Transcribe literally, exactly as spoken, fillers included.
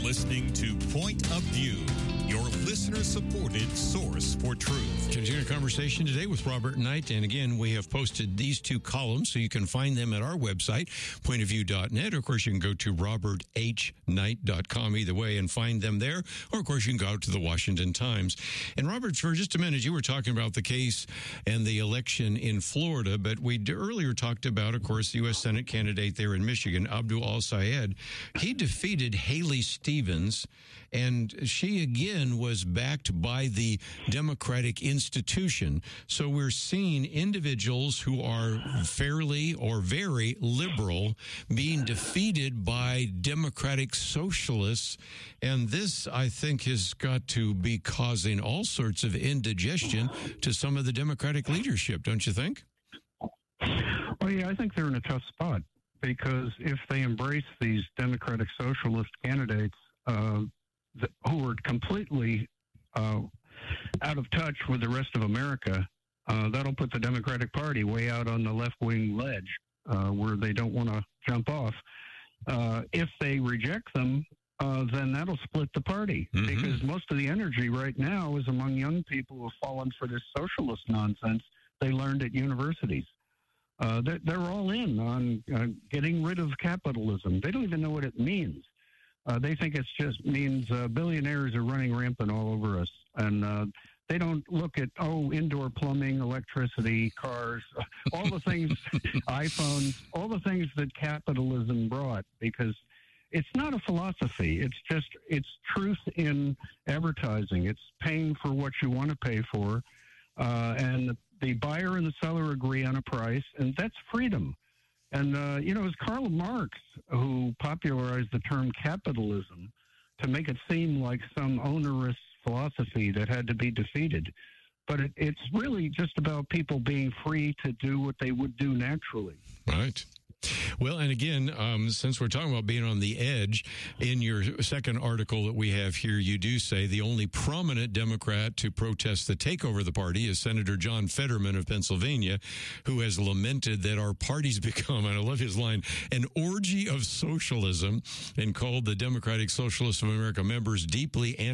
listening to Point of View, your listener-supported source for truth. Continuing a conversation today with Robert Knight. And again, we have posted these two columns, so you can find them at our website, point of view dot net. Of course, you can go to robert h knight dot com either way and find them there. Or, of course, you can go out to the Washington Times. And, Robert, for just a minute, you were talking about the case and the election in Florida, but we earlier talked about, of course, the U S Senate candidate there in Michigan, Abdul al-Sayed. He defeated Haley Stevens, and she, again, was backed by the Democratic institution. So we're seeing individuals who are fairly or very liberal being defeated by Democratic socialists. And this, I think, has got to be causing all sorts of indigestion to some of the Democratic leadership, don't you think? Well, yeah, I think they're in a tough spot because if they embrace these Democratic socialist candidates uh, that, who are completely uh, out of touch with the rest of America, uh, that'll put the Democratic Party way out on the left-wing ledge uh, where they don't want to jump off. Uh, if they reject them, uh, then that'll split the party mm-hmm. because most of the energy right now is among young people who have fallen for this socialist nonsense they learned at universities. Uh, they're, they're all in on uh, getting rid of capitalism. They don't even know what it means. Uh, they think it just means uh, billionaires are running rampant all over us. And uh, they don't look at, oh, indoor plumbing, electricity, cars, all the things, iPhones, all the things that capitalism brought, because it's not a philosophy. It's just, it's truth in advertising. It's paying for what you want to pay for. Uh, and the, the buyer and the seller agree on a price, and that's freedom. And, uh, you know, it was Karl Marx who popularized the term capitalism to make it seem like some onerous philosophy that had to be defeated. But it, it's really just about people being free to do what they would do naturally. Right. Well, and again, um, since we're talking about being on the edge, in your second article that we have here, you do say the only prominent Democrat to protest the takeover of the party is Senator John Fetterman of Pennsylvania, who has lamented that our party's become, and I love his line, an orgy of socialism, and called the Democratic Socialists of America members deeply anti